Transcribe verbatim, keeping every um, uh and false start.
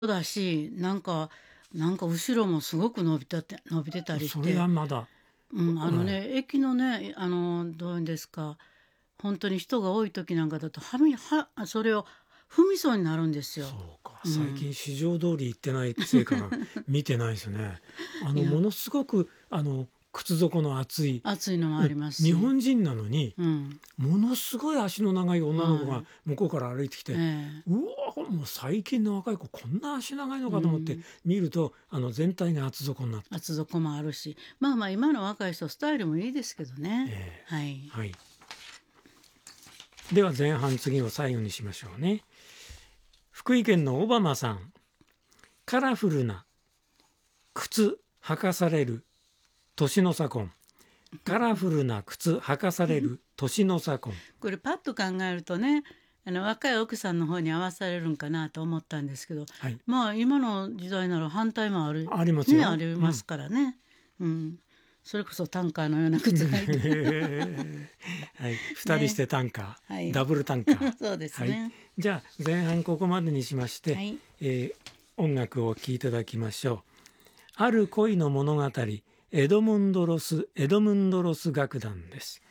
だし、なんかなんか後ろもすごく伸びたて伸びてたりしそれはて、 まだ、 うん、あのはい、 ね、駅のね、あの、どういうんですか、本当に人が多い時なんかだと、はみはそれを踏みそうになるんですよ。 そうか、 うん。 最近市場通り行ってないせいかな、見てないですね。あの、 いや、 ものすごく、あの、靴底の厚い、 暑いのもあうん、 ります日し、 本人なのに、 うん、 ものすごい足の長い女の子がはい。 向こうから歩いてきえて、 え、 うわ、もう最近の若い子こんな足長いのうかと思ってん。 見ると、あの全体が厚底になってる。 厚底もあるし、まあまあ今の若い人スタイルもいいですけどね。 えはい。 ーはい。では前半、次を最後にしましょうね。福井県のオバマさん。カラフルな靴履かされる年の差婚。カラフルな靴履かされる年の差婚。 これパッと考えるとね、あの若い奥さんの方に合わされるんかなと思ったんですけど、 はい。 まあ今の時代なら反対もある、 ありますね、あよ。 りますうん。 からね。うん。それこそタンカーのような靴履いて。 はい。二人しね。 て短歌、 はい。 ダブル短歌。 そうですはい。 ね。 じゃあ前半ここまでにしまして、 はい。 えー音楽をお聴きいただきましょう。ある恋の物語、エドムンドロスエドムンドロス楽団です。